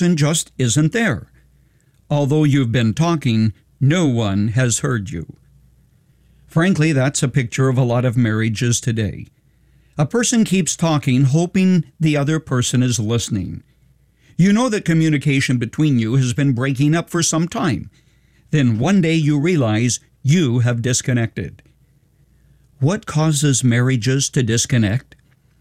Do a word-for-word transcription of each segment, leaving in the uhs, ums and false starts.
just isn't there. Although you've been talking, no one has heard you. Frankly, that's a picture of a lot of marriages today. A person keeps talking, hoping the other person is listening. You know that communication between you has been breaking up for some time. Then one day you realize you have disconnected. What causes marriages to disconnect?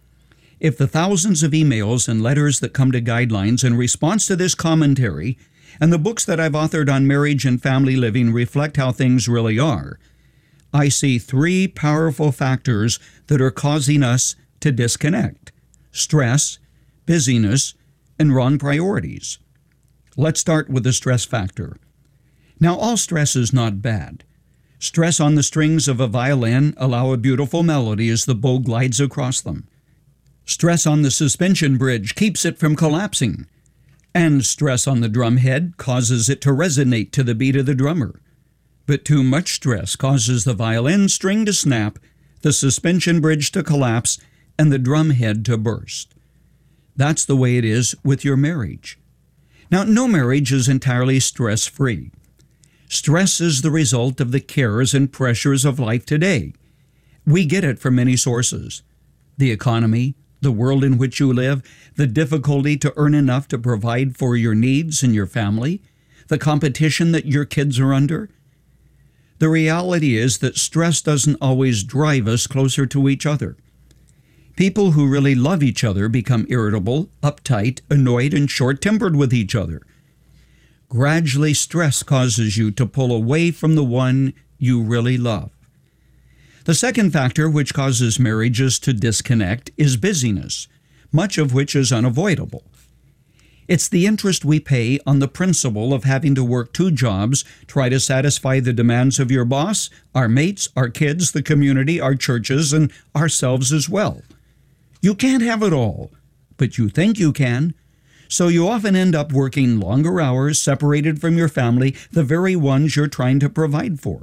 If the thousands of emails and letters that come to Guidelines in response to this commentary and the books that I've authored on marriage and family living reflect how things really are, I see three powerful factors that are causing us to disconnect: stress, busyness, and wrong priorities. Let's start with the stress factor. Now, all stress is not bad. Stress on the strings of a violin allow a beautiful melody as the bow glides across them. Stress on the suspension bridge keeps it from collapsing. And stress on the drum head causes it to resonate to the beat of the drummer. But too much stress causes the violin string to snap, the suspension bridge to collapse, and the drum head to burst. That's the way it is with your marriage. Now, no marriage is entirely stress-free. Stress is the result of the cares and pressures of life today. We get it from many sources: the economy, the world in which you live, the difficulty to earn enough to provide for your needs and your family, the competition that your kids are under. The reality is that stress doesn't always drive us closer to each other. People who really love each other become irritable, uptight, annoyed, and short-tempered with each other. Gradually, stress causes you to pull away from the one you really love. The second factor which causes marriages to disconnect is busyness, much of which is unavoidable. It's the interest we pay on the principle of having to work two jobs, try to satisfy the demands of your boss, our mates, our kids, the community, our churches, and ourselves as well. You can't have it all, but you think you can. So you often end up working longer hours, separated from your family, the very ones you're trying to provide for.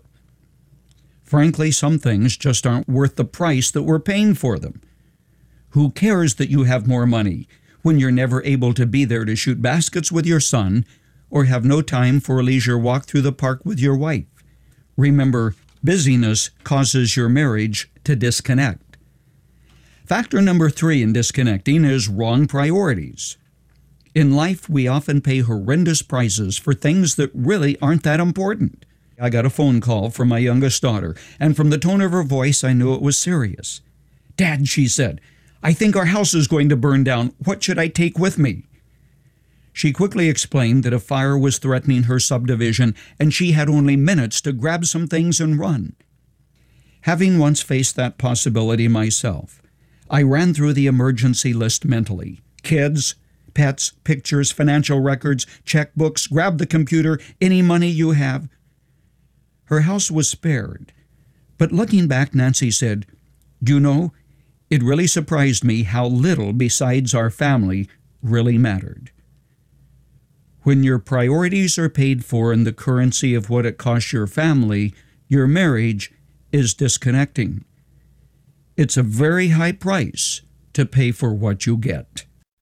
Frankly, some things just aren't worth the price that we're paying for them. Who cares that you have more money when you're never able to be there to shoot baskets with your son or have no time for a leisure walk through the park with your wife? Remember, busyness causes your marriage to disconnect. Factor number three in disconnecting is wrong priorities. In life, we often pay horrendous prices for things that really aren't that important. I got a phone call from my youngest daughter, and from the tone of her voice, I knew it was serious. "Dad," she said, "I think our house is going to burn down. What should I take with me?" She quickly explained that a fire was threatening her subdivision, and she had only minutes to grab some things and run. Having once faced that possibility myself, I ran through the emergency list mentally. Kids, pets, pictures, financial records, checkbooks, grab the computer, any money you have. Her house was spared. But looking back, Nancy said, "You know, it really surprised me how little besides our family really mattered." When your priorities are paid for in the currency of what it costs your family, your marriage is disconnecting. It's a very high price to pay for what you get.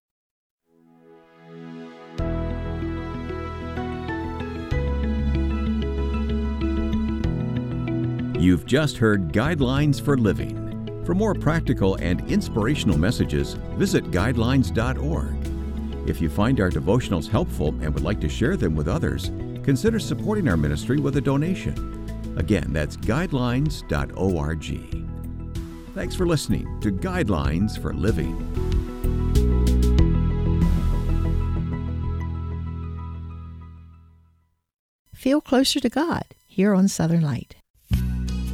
You've just heard Guidelines for Living. For more practical and inspirational messages, visit guidelines dot org. If you find our devotionals helpful and would like to share them with others, consider supporting our ministry with a donation. Again, that's guidelines dot org. Thanks for listening to Guidelines for Living. Feel closer to God here on Southern Light.